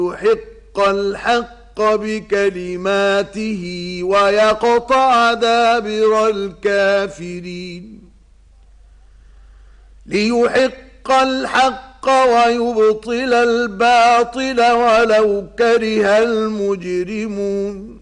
ليحق الحق بكلماته ويقطع دابر الكافرين ليحق الحق ويبطل الباطل ولو كره المجرمون